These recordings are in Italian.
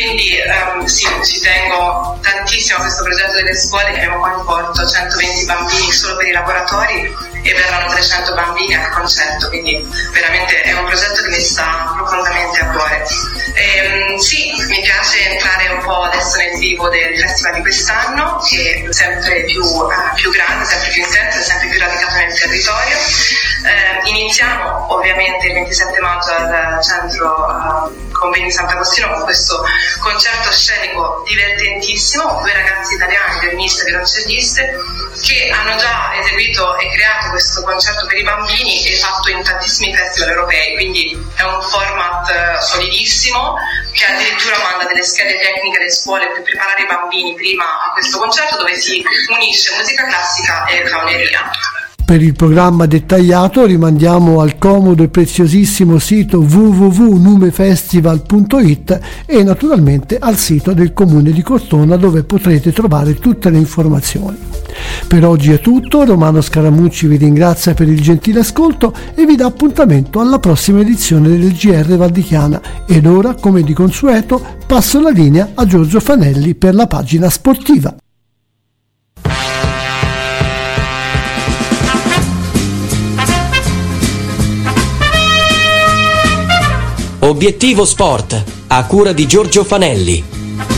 Quindi sì, ci tengo tantissimo a questo progetto delle scuole, che abbiamo coinvolto 120 bambini solo per i laboratori e verranno 300 bambini al concerto, quindi veramente è un progetto che mi sta profondamente a cuore. Sì, mi piace entrare un po' adesso nel vivo del festival di quest'anno, che è sempre più grande, sempre più intenso, sempre più radicato nel territorio. Iniziamo ovviamente il 27 maggio al centro Convegni Sant'Agostino con questo concerto scenico divertentissimo, 2 ragazzi italiani, violiniste e violoncelliste, che hanno già eseguito e creato questo concerto per i bambini e fatto in tantissimi festival europei, quindi è un format solidissimo che addirittura manda delle schede tecniche alle scuole per preparare i bambini prima a questo concerto, dove si unisce musica classica e clowneria. Per il programma dettagliato rimandiamo al comodo e preziosissimo sito www.numefestival.it e naturalmente al sito del Comune di Cortona, dove potrete trovare tutte le informazioni. Per oggi è tutto, Romano Scaramucci vi ringrazia per il gentile ascolto e vi dà appuntamento alla prossima edizione del GR Valdichiana. Ed ora, come di consueto, passo la linea a Giorgio Fanelli per la pagina sportiva. Obiettivo Sport, a cura di Giorgio Fanelli.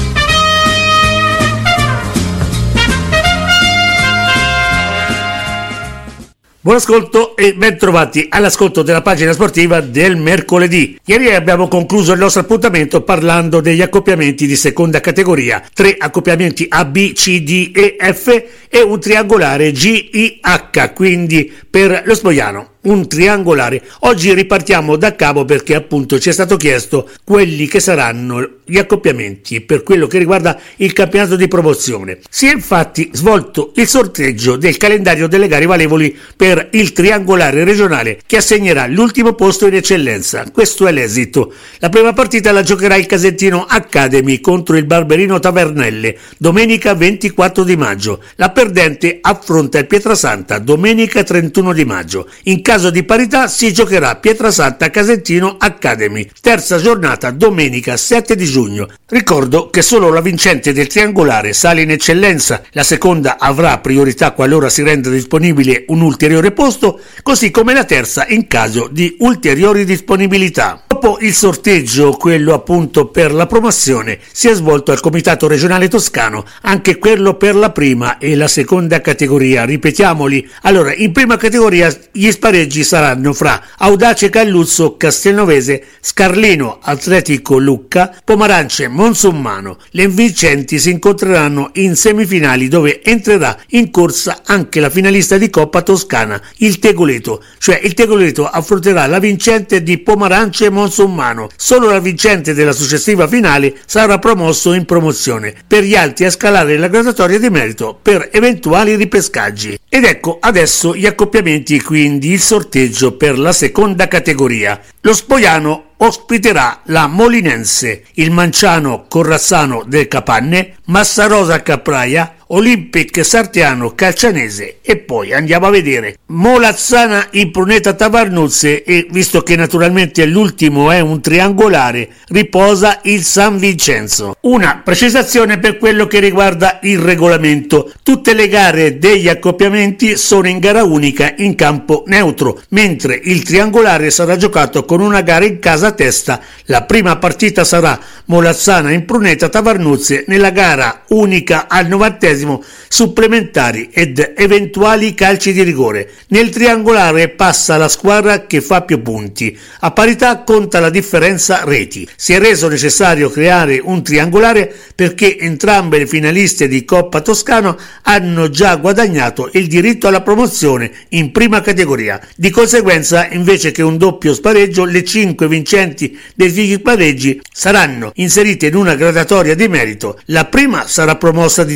Buon ascolto e ben trovati all'ascolto della pagina sportiva del mercoledì. Ieri abbiamo concluso il nostro appuntamento parlando degli accoppiamenti di seconda categoria, 3 accoppiamenti A, B, C, D e F e un triangolare G, I, H, quindi per lo Spogliano. Un triangolare. Oggi ripartiamo da capo perché appunto ci è stato chiesto quelli che saranno gli accoppiamenti per quello che riguarda il campionato di promozione. Si è infatti svolto il sorteggio del calendario delle gare valevoli per il triangolare regionale che assegnerà l'ultimo posto in eccellenza. Questo è l'esito. La prima partita la giocherà il Casentino Academy contro il Barberino Tavernelle domenica 24 di maggio. La perdente affronta il Pietrasanta domenica 31 di maggio. In caso di parità si giocherà Pietrasanta Casentino Academy, terza giornata domenica 7 di giugno. Ricordo che solo la vincente del triangolare sale in eccellenza, la seconda avrà priorità qualora si renda disponibile un ulteriore posto, così come la terza in caso di ulteriori disponibilità. Dopo il sorteggio, quello appunto per la promozione, si è svolto al Comitato Regionale Toscano, anche quello per la prima e la seconda categoria. Ripetiamoli. Allora, in prima categoria gli spareggi saranno fra Audace Calluzzo Castelnovese, Scarlino Atletico Lucca, Pomarance Monsummano. Le vincenti si incontreranno in semifinali, dove entrerà in corsa anche la finalista di Coppa Toscana, il Tegoleto, cioè il Tegoleto affronterà la vincente di Pomarance Monsummano. Solo la vincente della successiva finale sarà promosso in promozione, per gli altri a scalare la graduatoria di merito per eventuali ripescaggi. Ed ecco adesso gli accoppiamenti, quindi il sorteggio per la seconda categoria. Lo Spogliano ospiterà la Molinense, il Manciano Corrazzano del Capanne, Massarosa Capraia, Olympic Sartiano Calcianese e poi andiamo a vedere Molazzana Impruneta Tavarnuzze e, visto che naturalmente l'ultimo è un triangolare, riposa il San Vincenzo. Una precisazione per quello che riguarda il regolamento: tutte le gare degli accoppiamenti sono in gara unica in campo neutro, mentre il triangolare sarà giocato con una gara in casa a testa. La prima partita sarà Molazzana Impruneta Tavarnuzze nella gara unica al 90° supplementari ed eventuali calci di rigore. Nel triangolare passa la squadra che fa più punti, a parità conta la differenza reti. Si è reso necessario creare un triangolare perché entrambe le finaliste di Coppa Toscano hanno già guadagnato il diritto alla promozione in prima categoria. Di conseguenza, invece che un doppio spareggio, le 5 vincenti dei spareggi saranno inserite in una gradatoria di merito. La prima sarà promossa di diritto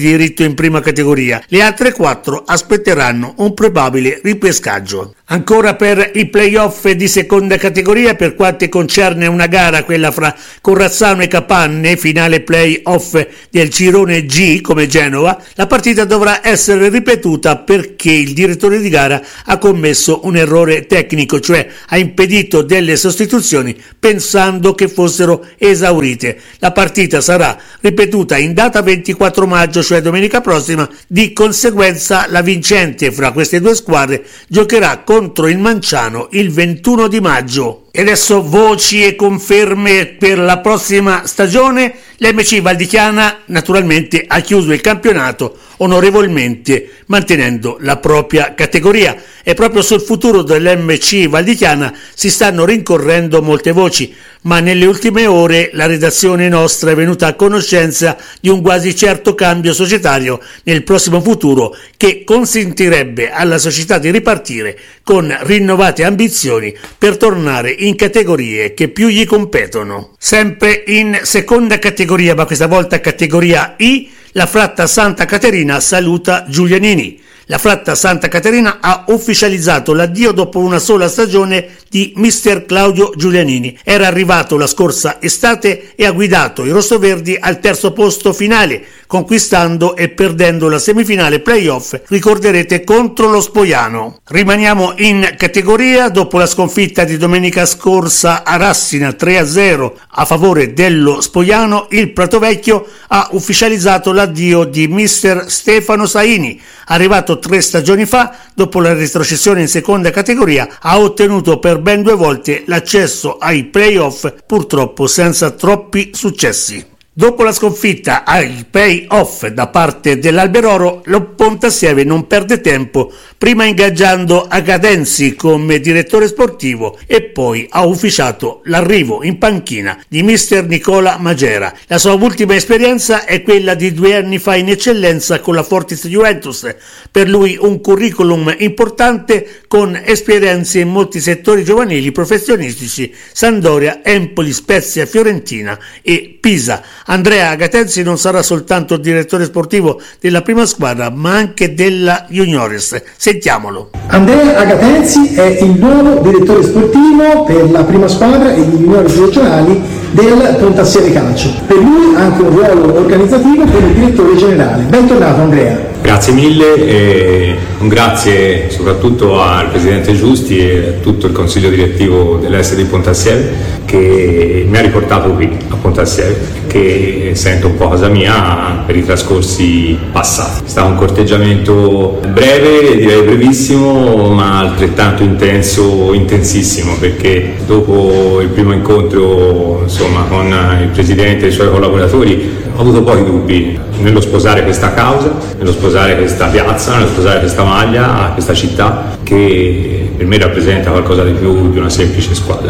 in prima categoria. Le altre 4 aspetteranno un probabile ripescaggio. Ancora per i playoff di seconda categoria, per quanto concerne una gara, quella fra Corrazzano e Capanne, finale playoff del girone G come Genova, la partita dovrà essere ripetuta perché il direttore di gara ha commesso un errore tecnico, cioè ha impedito delle sostituzioni pensando che fossero esaurite. La partita sarà ripetuta in data 24 maggio, cioè domenica prossima. Di conseguenza la vincente fra queste due squadre giocherà contro il Manciano il 21 di maggio. E adesso voci e conferme per la prossima stagione. L'MC Val di Chiana naturalmente ha chiuso il campionato onorevolmente mantenendo la propria categoria, e proprio sul futuro dell'MC Val di Chiana si stanno rincorrendo molte voci, ma nelle ultime ore la redazione nostra è venuta a conoscenza di un quasi certo cambio societario nel prossimo futuro che consentirebbe alla società di ripartire con rinnovate ambizioni per tornare in categorie che più gli competono. Sempre in seconda categoria, ma questa volta categoria I, la Fratta Santa Caterina saluta Giulianini. La Fratta Santa Caterina ha ufficializzato l'addio dopo una sola stagione di mister Claudio Giulianini. Era arrivato la scorsa estate e ha guidato i rossoverdi al terzo posto finale, conquistando e perdendo la semifinale playoff, ricorderete, contro lo Spoiano. Rimaniamo in categoria. Dopo la sconfitta di domenica scorsa a Rassina 3-0 a favore dello Spoiano, il Pratovecchio ha ufficializzato l'addio di mister Stefano Saini. Arrivato 3 stagioni fa, dopo la retrocessione in seconda categoria, ha ottenuto per ben 2 volte l'accesso ai playoff, purtroppo senza troppi successi. Dopo la sconfitta ai play-off da parte dell'Alberoro, lo Pontassieve non perde tempo, prima ingaggiando Agadensi come direttore sportivo e poi ha ufficiato l'arrivo in panchina di mister Nicola Magera. La sua ultima esperienza è quella di 2 anni fa in eccellenza con la Fortis Juventus, per lui un curriculum importante con esperienze in molti settori giovanili professionistici: Sampdoria, Empoli, Spezia, Fiorentina e Pisa. Andrea Agatensi non sarà soltanto direttore sportivo della prima squadra, ma anche della Juniores. Sentiamolo. Andrea Agatensi è il nuovo direttore sportivo per la prima squadra e gli juniores regionali del Pontassieve Calcio. Per lui anche un ruolo organizzativo come direttore generale. Bentornato Andrea. Grazie mille e un grazie soprattutto al Presidente Giusti e a tutto il Consiglio Direttivo dell'S di Pontassieve che mi ha riportato qui a Pontassieve, che sento un po' casa mia per i trascorsi passati. È stato un corteggiamento breve, direi brevissimo, ma altrettanto intenso, intensissimo, perché dopo il primo incontro con il Presidente e i suoi collaboratori ho avuto pochi dubbi nello sposare questa causa, nello sposare questa piazza, nello sposare questa maglia, questa città che per me rappresenta qualcosa di più di una semplice squadra.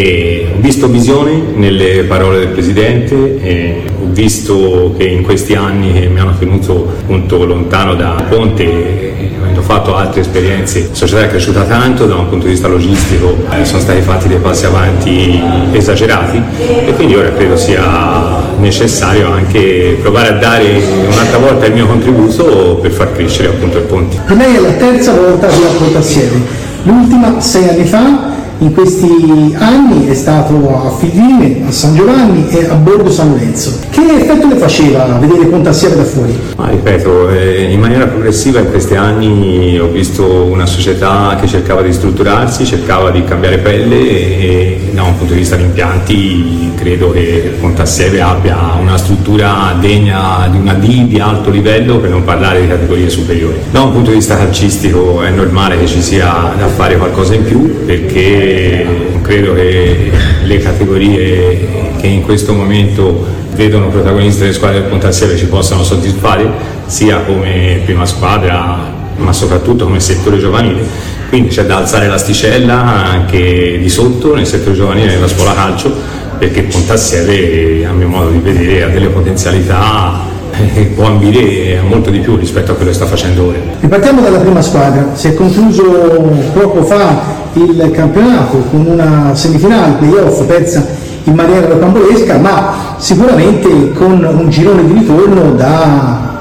E ho visto visione nelle parole del Presidente, e ho visto che in questi anni che mi hanno tenuto appunto lontano da Ponte, avendo fatto altre esperienze, la società è cresciuta tanto da un punto di vista logistico, sono stati fatti dei passi avanti esagerati e quindi ora credo sia necessario anche provare a dare un'altra volta il mio contributo per far crescere appunto il Ponte. Per lei è la terza volta che la Pontassieve, l'ultima 6 anni fa. In questi anni è stato a Fidine, a San Giovanni e a Borgo San Lorenzo. Che effetto le faceva vedere Pontassieve da fuori? Ripeto, in maniera progressiva in questi anni ho visto una società che cercava di strutturarsi, cercava di cambiare pelle e da un punto di vista di impianti credo che Pontassieve abbia una struttura degna di una D di alto livello, per non parlare di categorie superiori. Da un punto di vista calcistico è normale che ci sia da fare qualcosa in più, perché credo che le categorie che in questo momento vedono protagoniste delle squadre del Pontassieve ci possano soddisfare sia come prima squadra ma soprattutto come settore giovanile, quindi c'è da alzare l'asticella anche di sotto nel settore giovanile nella scuola calcio, perché Pontassieve a mio modo di vedere ha delle potenzialità e può ambire a molto di più rispetto a quello che sta facendo ora. Ripartiamo dalla prima squadra. Si è concluso poco fa il campionato con una semifinale playoff persa in maniera rocambolesca, ma sicuramente con un girone di ritorno da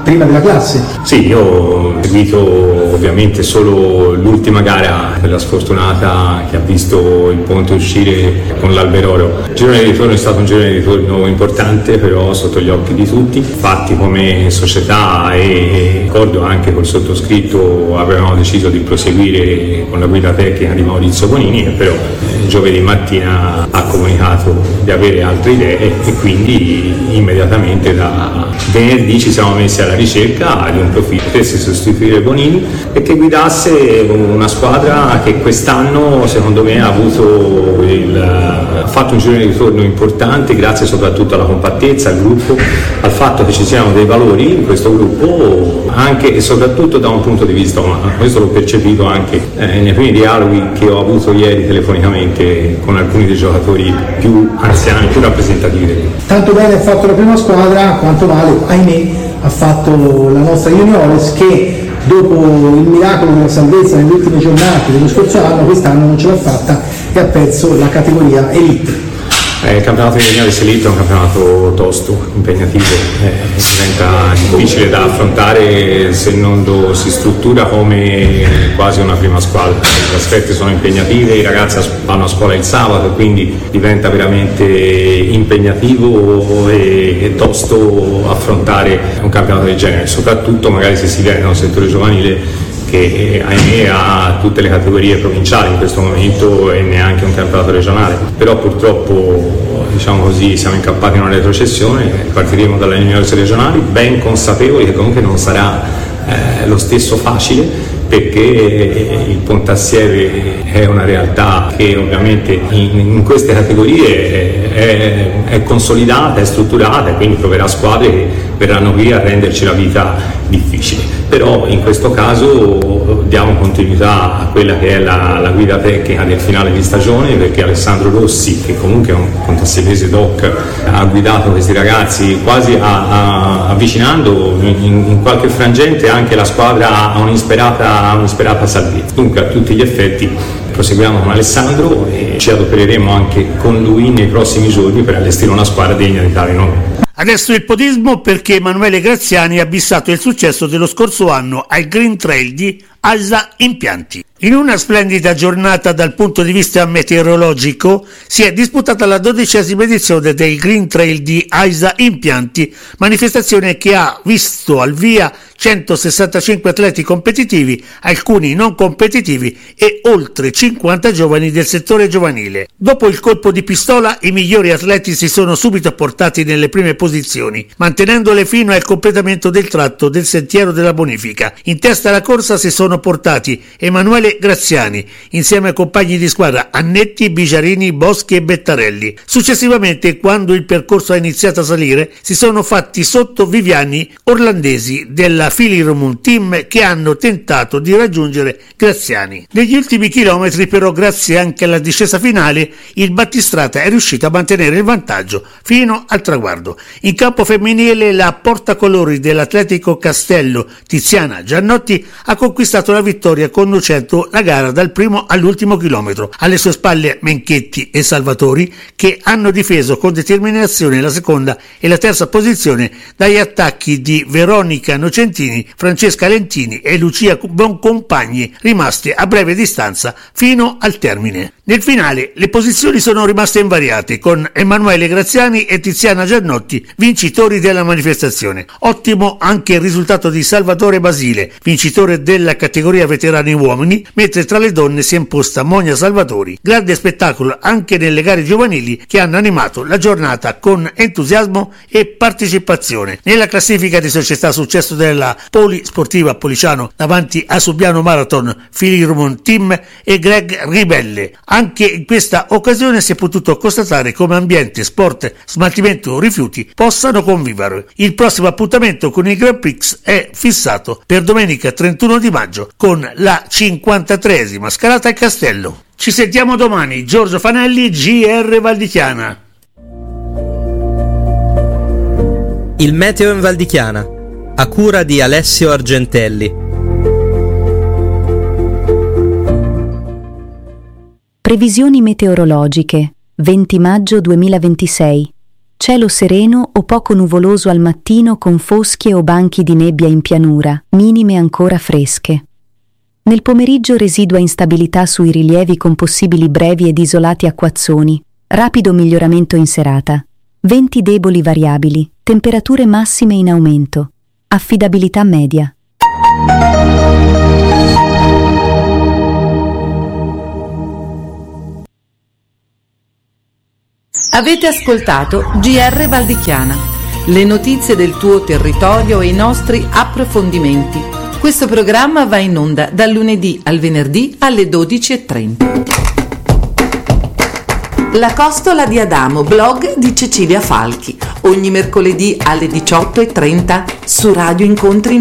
prima della classe. Sì, io ho seguito ovviamente solo l'ultima gara, quella sfortunata che ha visto il Ponte uscire con l'Alberoro. Il girone di ritorno è stato un girone di ritorno importante, però sotto gli occhi di tutti. Infatti come società e ricordo anche col sottoscritto avevamo deciso di proseguire con la guida tecnica di Maurizio Bonini, che però giovedì mattina ha comunicato di avere altre idee e quindi immediatamente da venerdì ci siamo messi alla ricerca di un profilo che potesse sostituire Bonini e che guidasse una squadra che quest'anno secondo me ha fatto un girone di ritorno importante grazie soprattutto alla compattezza, al gruppo, al fatto che ci siano dei valori in questo gruppo anche e soprattutto da un punto di vista umano. Questo l'ho percepito anche nei primi dialoghi che ho avuto ieri telefonicamente con alcuni dei giocatori più anziani, più rappresentativi del gruppo. Tanto bene ha fatto la prima squadra quanto male, ahimè, ha fatto la nostra Juniores, che dopo il miracolo della salvezza nelle ultime giornate dello scorso anno, quest'anno non ce l'ha fatta e ha perso la categoria Elite. Il campionato di Juniores Elite è un campionato tosto, impegnativo, diventa difficile da affrontare se non lo si struttura come quasi una prima squadra. Le trasferte sono impegnative, i ragazzi vanno a scuola il sabato, quindi diventa veramente impegnativo e tosto affrontare un campionato del genere, soprattutto magari se si viene da un settore giovanile che ahimè ha tutte le categorie provinciali in questo momento e neanche un campionato regionale, però purtroppo diciamo così siamo incappati in una retrocessione, partiremo dalle juniores regionali ben consapevoli che comunque non sarà lo stesso facile, perché il Pontassieve è una realtà che ovviamente in queste categorie è consolidata, è strutturata e quindi troverà squadre che verranno qui a renderci la vita difficile. Però in questo caso diamo continuità a quella che è la guida tecnica del finale di stagione, perché Alessandro Rossi, che comunque è un pontassievese doc, ha guidato questi ragazzi quasi avvicinando in qualche frangente anche la squadra a un'isperata salvezza. Dunque a tutti gli effetti proseguiamo con Alessandro e ci adopereremo anche con lui nei prossimi giorni per allestire una squadra degna di tale nome. Adesso il podismo, perché Emanuele Graziani ha bissato il successo dello scorso anno al Green Trail di AISA Impianti. In una splendida giornata dal punto di vista meteorologico si è disputata la 12ª edizione del Green Trail di AISA Impianti, manifestazione che ha visto al via 165 atleti competitivi, alcuni non competitivi e oltre 50 giovani del settore giovanile. Dopo il colpo di pistola, i migliori atleti si sono subito portati nelle prime posizioni, mantenendole fino al completamento del tratto del Sentiero della Bonifica. In testa alla corsa si sono portati Emanuele Graziani, insieme ai compagni di squadra Annetti, Bigiarini, Boschi e Bettarelli. Successivamente, quando il percorso ha iniziato a salire, si sono fatti sotto Viviani orlandesi della Filirmon Team, che hanno tentato di raggiungere Graziani. Negli ultimi chilometri però, grazie anche alla discesa finale, il battistrada è riuscito a mantenere il vantaggio fino al traguardo. In campo femminile la portacolori dell'Atletico Castello, Tiziana Giannotti, ha conquistato la vittoria conducendo la gara dal primo all'ultimo chilometro. Alle sue spalle Menchetti e Salvatori, che hanno difeso con determinazione la seconda e la terza posizione dagli attacchi di Veronica Nocentini, Francesca Lentini e Lucia Boncompagni, rimaste a breve distanza fino al termine. Nel finale le posizioni sono rimaste invariate, con Emanuele Graziani e Tiziana Giannotti vincitori della manifestazione. Ottimo anche il risultato di Salvatore Basile, vincitore della categoria veterani uomini, mentre tra le donne si è imposta Monia Salvatori. Grande spettacolo anche nelle gare giovanili, che hanno animato la giornata con entusiasmo e partecipazione. Nella classifica di società successo della Polisportiva Policiano davanti a Subiano Marathon, Filirmon Team e Greg Ribelle. Anche in questa occasione si è potuto constatare come ambiente, sport, smaltimento rifiuti possano convivere. Il prossimo appuntamento con il Grand Prix è fissato per domenica 31 di maggio con la 53esima scalata al Castello. Ci sentiamo domani. Giorgio Fanelli, GR Valdichiana. Il meteo in Valdichiana, a cura di Alessio Argentelli. Previsioni meteorologiche, 20 maggio 2026. cielo sereno o poco nuvoloso al mattino con foschie o banchi di nebbia in pianura, minime ancora fresche. Nel pomeriggio residua instabilità sui rilievi con possibili brevi ed isolati acquazzoni, rapido miglioramento in serata, venti deboli variabili, temperature massime in aumento, affidabilità media. Avete ascoltato GR Valdichiana, le notizie del tuo territorio e i nostri approfondimenti. Questo programma va in onda dal lunedì al venerdì alle 12:30. La Costola di Adamo, blog di Cecilia Falchi, ogni mercoledì alle 18:30 su Radio Incontri